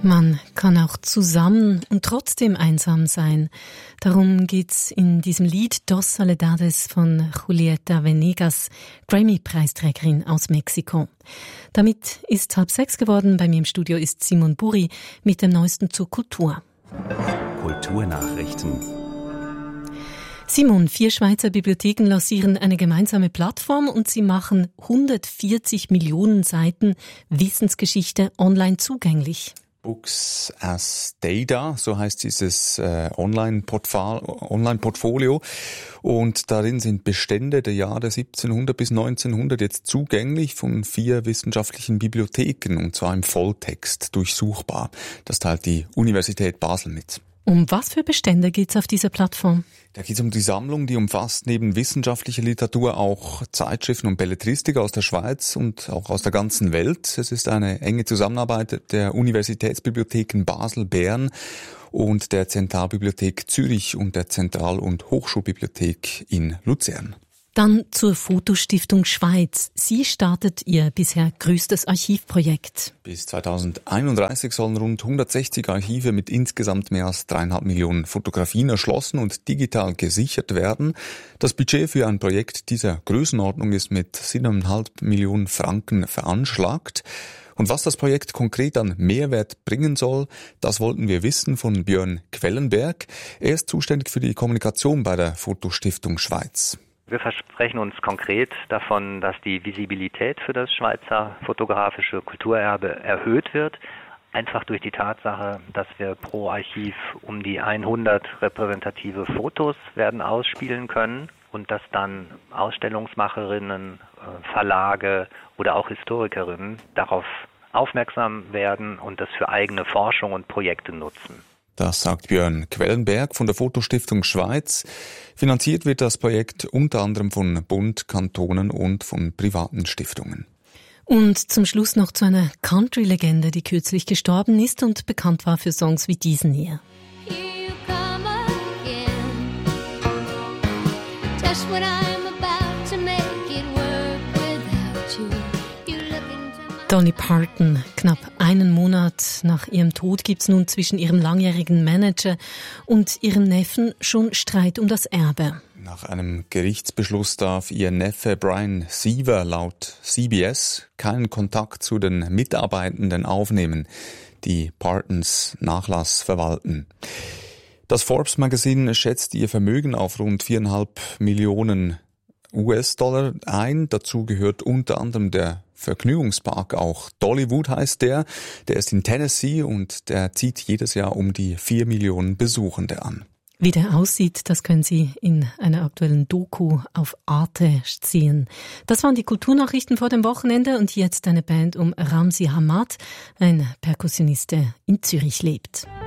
Man kann auch zusammen und trotzdem einsam sein. Darum geht's in diesem Lied Dos Soledades von Julieta Venegas, Grammy-Preisträgerin aus Mexiko. Damit ist 5:30 geworden. Bei mir im Studio ist Simon Buri mit dem Neuesten zur Kultur. Kulturnachrichten. Simon, 4 Schweizer Bibliotheken lancieren eine gemeinsame Plattform und sie machen 140 Millionen Seiten Wissensgeschichte online zugänglich. Books as Data, so heißt dieses Online-Portfolio. Und darin sind Bestände der Jahre 1700 bis 1900 jetzt zugänglich von 4 wissenschaftlichen Bibliotheken, und zwar im Volltext durchsuchbar. Das teilt die Universität Basel mit. Um was für Bestände geht's auf dieser Plattform? Da geht es um die Sammlung, die umfasst neben wissenschaftlicher Literatur auch Zeitschriften und Belletristik aus der Schweiz und auch aus der ganzen Welt. Es ist eine enge Zusammenarbeit der Universitätsbibliotheken Basel, Bern und der Zentralbibliothek Zürich und der Zentral- und Hochschulbibliothek in Luzern. Dann zur Fotostiftung Schweiz. Sie startet ihr bisher größtes Archivprojekt. Bis 2031 sollen rund 160 Archive mit insgesamt mehr als 3,5 Millionen Fotografien erschlossen und digital gesichert werden. Das Budget für ein Projekt dieser Größenordnung ist mit 7,5 Millionen Franken veranschlagt. Und was das Projekt konkret an Mehrwert bringen soll, das wollten wir wissen von Björn Quellenberg. Er ist zuständig für die Kommunikation bei der Fotostiftung Schweiz. Wir versprechen uns konkret davon, dass die Visibilität für das Schweizer fotografische Kulturerbe erhöht wird, einfach durch die Tatsache, dass wir pro Archiv um die 100 repräsentative Fotos werden ausspielen können und dass dann Ausstellungsmacherinnen, Verlage oder auch Historikerinnen darauf aufmerksam werden und das für eigene Forschung und Projekte nutzen. Das sagt Björn Quellenberg von der Fotostiftung Schweiz. Finanziert wird das Projekt unter anderem von Bund, Kantonen und von privaten Stiftungen. Und zum Schluss noch zu einer Country-Legende, die kürzlich gestorben ist und bekannt war für Songs wie diesen hier. Dolly Parton. Knapp einen Monat nach ihrem Tod gibt's nun zwischen ihrem langjährigen Manager und ihrem Neffen schon Streit um das Erbe. Nach einem Gerichtsbeschluss darf ihr Neffe Brian Siever laut CBS keinen Kontakt zu den Mitarbeitenden aufnehmen, die Partons Nachlass verwalten. Das Forbes-Magazin schätzt ihr Vermögen auf rund 4,5 Millionen US-Dollar ein. Dazu gehört unter anderem der Vergnügungspark, auch Dollywood heißt der. Der ist in Tennessee und der zieht jedes Jahr um die 4 Millionen Besuchende an. Wie der aussieht, das können Sie in einer aktuellen Doku auf Arte sehen. Das waren die Kulturnachrichten vor dem Wochenende und jetzt eine Band um Ramzi Hamad, ein Perkussionist, der in Zürich lebt.